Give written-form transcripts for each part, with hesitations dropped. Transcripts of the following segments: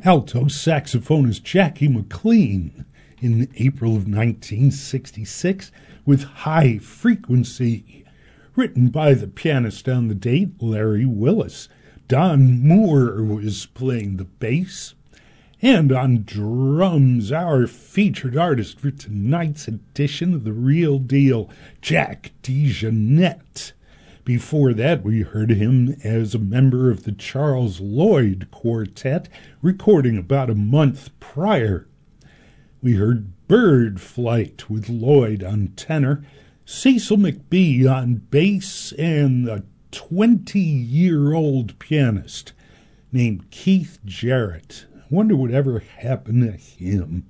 Alto saxophonist Jackie McLean in April of 1966 with High Frequency, written by the pianist on the date, Larry Willis. Don Moore was playing the bass. And on drums, our featured artist for tonight's edition of The Real Deal, Jack DeJohnette. Before that, we heard him as a member of the Charles Lloyd Quartet, recording about a month prior. We heard Bird Flight with Lloyd on tenor, Cecil McBee on bass, and a 20-year-old pianist named Keith Jarrett. Wonder whatever happened to him.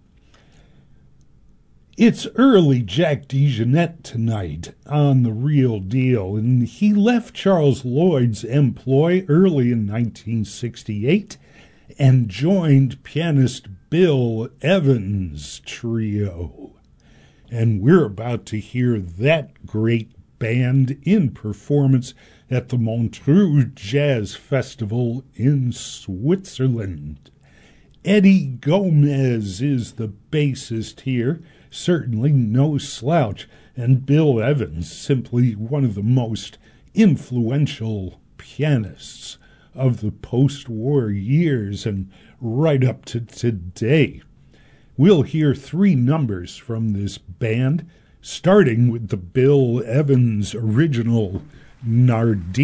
It's early Jack DeJohnette tonight on The Real Deal, and he left Charles Lloyd's employ early in 1968 and joined pianist Bill Evans' trio. And we're about to hear that great band in performance at the Montreux Jazz Festival in Switzerland. Eddie Gomez is the bassist here, certainly no slouch, and Bill Evans, simply one of the most influential pianists of the post-war years and right up to today. We'll hear 3 numbers from this band, starting with the Bill Evans original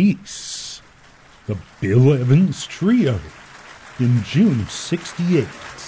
Nardees, the Bill Evans Trio, in June of '68.